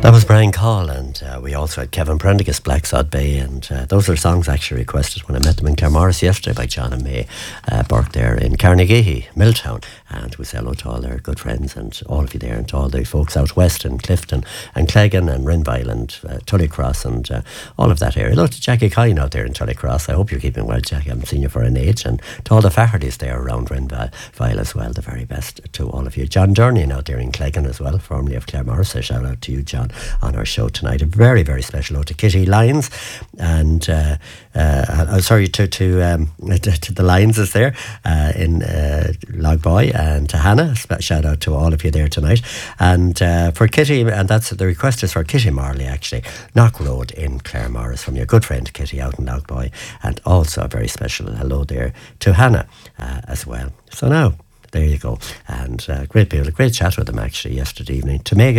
That was Brian Call, and we also had Kevin Prendergast, Black Sod Bay, and those are songs actually requested when I met them in Claremorris yesterday by John and May Burke there in Carnegie, Milltown, and we say hello to all their good friends and all of you there, and to all the folks out west in Clifton and Cleggan and Rinvile and Tullycross and all of that area. Hello to Jackie Kine out there in Tullycross. I hope you're keeping well, Jackie. I haven't seen you for an age, and to all the Fahertys there around Rinvile as well. The very best to all of you. John Durnian out there in Cleggan as well, formerly of Claremorris. A shout out to you, John, on our show tonight. A very, very special hello to Kitty Lyons and sorry to the Lyonses there in Logboy, and to Hannah. Shout out to all of you there tonight. And for Kitty, and that's the request is for Kitty Marley actually, Knock Road in Claremorris, from your good friend Kitty out in Logboy, and also a very special hello there to Hannah as well. So now, there you go. And great chat with them actually yesterday evening. To May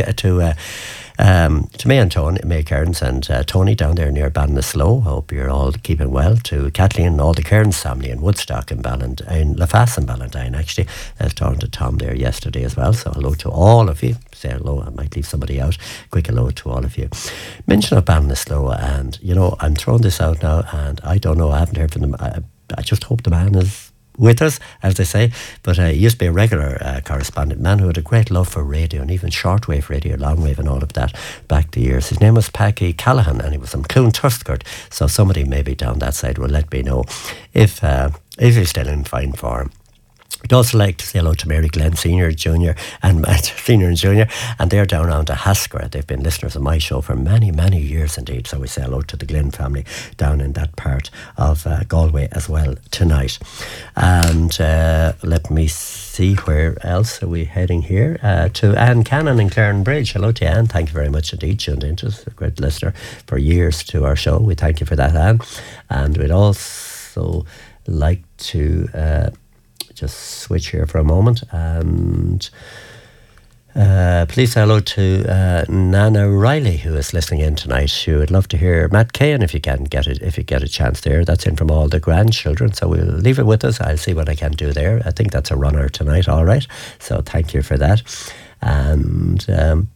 and Tony, May Cairns and Tony down there near Ballinasloe. Hope you're all keeping well. To Kathleen and all the Cairns family in Woodstock and in Laface and Ballantine actually. I was talking to Tom there yesterday as well. So hello to all of you. Say hello, I might leave somebody out. Quick hello to all of you. Mention of Ballinasloe, and you know, I'm throwing this out now, and I don't know, I haven't heard from them. I just hope the man is with us, as they say, but he used to be a regular correspondent, man who had a great love for radio and even shortwave radio, longwave and all of that back the years. His name was Packy Callahan, and he was from Clune Tuskert, so somebody maybe down that side will let me know if he's still in fine form. I'd also like to say hello to Mary Glenn Senior, Junior, and Senior and Junior, and they're down around to Haskell. They've been listeners of my show for many, many years indeed. So we say hello to the Glenn family down in that part of Galway as well tonight. And let me see, where else are we heading here? To Anne Cannon in Claren Bridge. Hello to Anne. Thank you very much indeed. Tuned into us, a great listener for years to our show. We thank you for that, Anne. And we'd also like to just switch here for a moment, and please say hello to Nana Riley, who is listening in tonight. She would love to hear Matt Cahan if you can get it, if you get a chance there. That's in from all the grandchildren, so we'll leave it with us. I'll see what I can do there. I think that's a runner tonight, all right, so thank you for that. And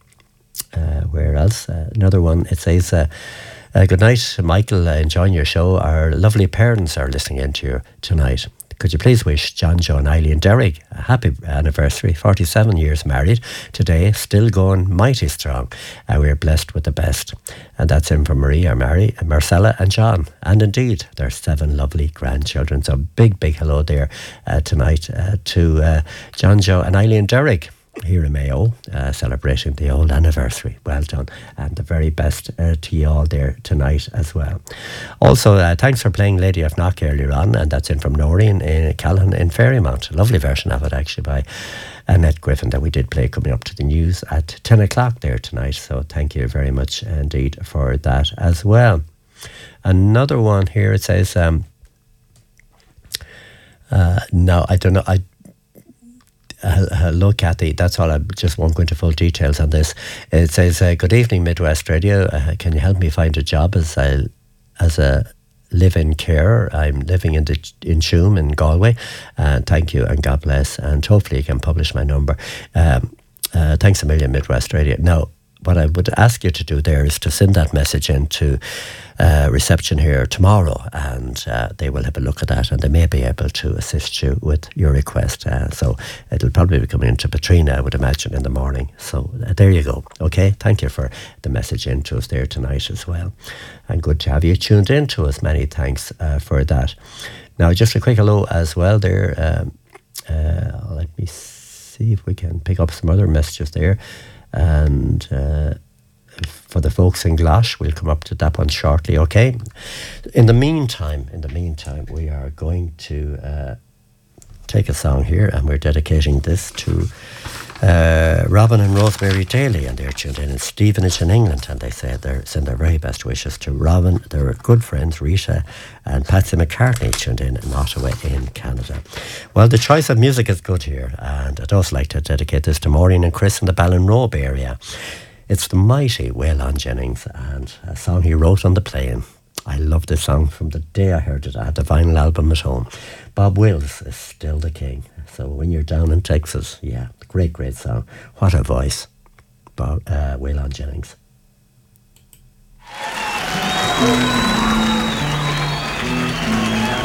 where else? Another one, it says good night, Michael, enjoying your show. Our lovely parents are listening in to you tonight. Could you please wish John, Joe and Eileen Derrick a happy anniversary, 47 years married today, still going mighty strong. We're blessed with the best. And that's in from Marie, our Mary, Marcella and John. And indeed, there's 7 lovely grandchildren. So big, big hello there tonight to John, Joe and Eileen Derrick here in Mayo, celebrating the old anniversary. Well done, and the very best to you all there tonight as well. Also, thanks for playing Lady of Knock earlier on, and that's in from Noreen in Callahan in Fairymount. A lovely version of it actually by Annette Griffin that we did play coming up to the news at 10 o'clock there tonight, so thank you very much indeed for that as well. Another one here, it says no, I don't know, hello Kathy, that's all. I just won't go into full details on this. It says good evening Midwest Radio, can you help me find a job as a live-in carer? I'm living in Tuam in Galway. Thank you and God bless, and hopefully you can publish my number. Thanks a million Midwest Radio. Now, what I would ask you to do there is to send that message into reception here tomorrow, and they will have a look at that, and they may be able to assist you with your request. So it'll probably be coming into Patrina, I would imagine, in the morning. So there you go. Okay, thank you for the message in to us there tonight as well, and good to have you tuned in to us. Many thanks for that. Now, just a quick hello as well there. Let me see if we can pick up some other messages there. And for the folks in Glash, we'll come up to that one shortly, okay? In the meantime, we are going to take a song here, and we're dedicating this to Robin and Rosemary Daly, and they're tuned in Stevenage in England, and they say they send their very best wishes to Robin, their good friends Rita and Patsy McCartney, tuned in Ottawa in Canada. Well, the choice of music is good here, and I'd also like to dedicate this to Maureen and Chris in the Ballinrobe area. It's the mighty Waylon Jennings, and a song he wrote on the plane. I love this song from the day I heard it. I had the vinyl album at home. Bob Wills is still the king. So when you're down in Texas, yeah, great, great song. What a voice. Waylon Jennings.